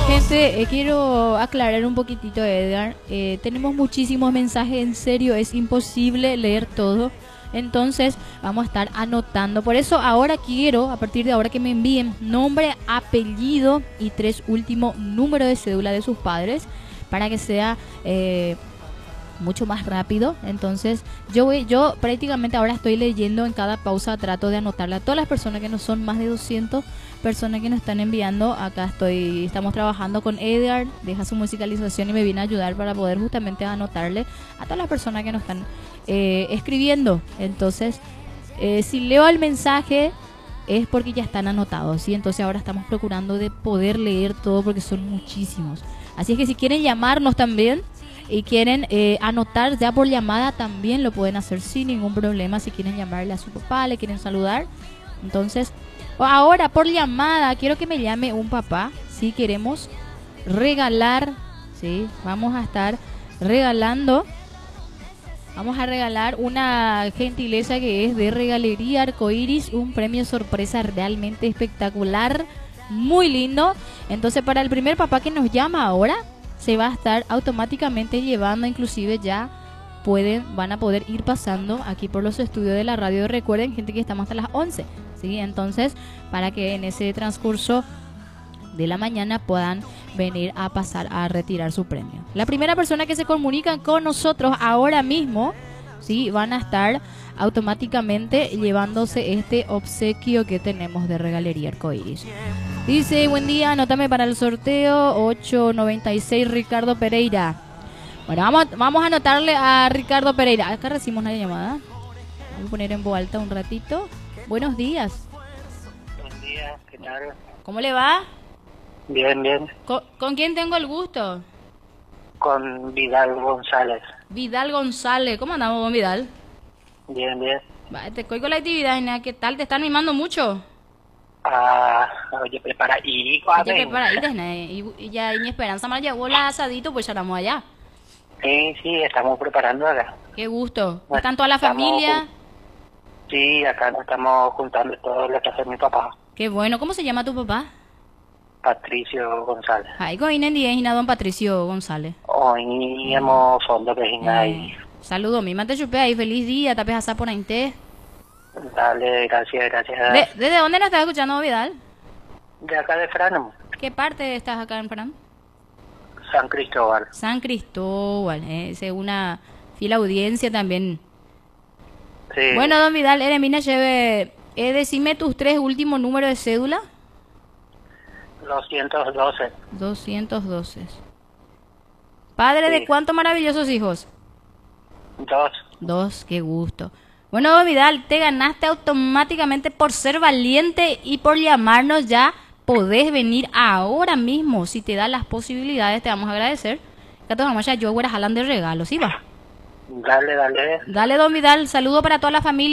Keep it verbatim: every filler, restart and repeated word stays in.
Gente, eh, quiero aclarar un poquitito, Edgar. Eh, tenemos muchísimos mensajes, en serio, es imposible leer todo. Entonces vamos a estar anotando. Por eso ahora quiero, a partir de ahora, que me envíen nombre, apellido y tres últimos números de cédula de sus padres para que sea eh, mucho más rápido. Entonces yo voy, yo prácticamente ahora estoy leyendo en cada pausa, trato de anotarle a todas las personas, que no son más de doscientas personas que nos están enviando. Acá estoy, estamos trabajando con Edgar, deja su musicalización y me viene a ayudar para poder justamente anotarle a todas las personas que nos están eh, escribiendo. Entonces eh, si leo el mensaje es porque ya están anotados, ¿sí? Entonces ahora estamos procurando de poder leer todo porque son muchísimos. Así es que si quieren llamarnos también y quieren eh, anotar ya por llamada, también lo pueden hacer sin ningún problema. Si quieren llamarle a su papá, le quieren saludar, entonces ahora por llamada quiero que me llame un papá. Si queremos regalar, sí, vamos a estar regalando, vamos a regalar una gentileza que es de Regalería Arcoiris, un premio sorpresa realmente espectacular, muy lindo. Entonces para el primer papá que nos llama ahora, se va a estar automáticamente llevando, inclusive ya pueden, van a poder ir pasando aquí por los estudios de la radio. Recuerden, gente, que estamos hasta las once, ¿sí? Entonces, para que en ese transcurso de la mañana puedan venir a pasar a retirar su premio. La primera persona que se comunica con nosotros ahora mismo, ¿sí?, van a estar automáticamente llevándose este obsequio que tenemos de Regalería Arcoiris. Dice, buen día, anótame para el sorteo ocho noventa y seis Ricardo Pereira. Bueno, vamos, vamos a anotarle a Ricardo Pereira. Acá recibimos una llamada. Voy a poner en voz alta un ratito. Buenos días. Buen día, ¿qué tal? ¿Cómo le va? Bien, bien. ¿Con, ¿con quién tengo el gusto? Con Vidal González. Vidal González. ¿Cómo andamos con Vidal? Bien, bien. Va, te coigo la actividad, ¿no? ¿Qué tal? ¿Te están mimando mucho? Ah, oye, prepara y Oye, prepara ahí, y, y ya y mi Esperanza me llevó el asadito, pues ya estamos allá. Sí, sí, estamos preparando acá. Qué gusto. ¿Están toda la Estamos familia? jun- Sí, acá nos estamos juntando todo lo que hace mi papá, Qué bueno. ¿Cómo se llama tu papá? Patricio González. Ay, goinen día, don Patricio González. Hoy hemos fondo que venga ahí. Eh, saludo, mi mate chupé ahí, feliz día, tapes asá por ahí. ¿De, Dale, gracias, gracias. ¿Desde dónde nos estás escuchando, Vidal? De acá de Frano, ¿Qué parte estás acá en Fran? San Cristóbal. San Cristóbal, eh, es una fiel audiencia también. Sí. Bueno, don Vidal, Eremina, lleve, eh, decime tus tres últimos números de cédula. doscientos doce. doscientos doce. ¿Padre Sí. de cuántos maravillosos hijos? Dos. Dos, qué gusto. Bueno, don Vidal, te ganaste automáticamente por ser valiente y por llamarnos ya. Podés venir ahora mismo. Si te da las posibilidades, te vamos a agradecer. Que te vamos a yo, jalan de regalos, ¿sí va? Dale, dale. Dale, don Vidal, saludo para toda la familia.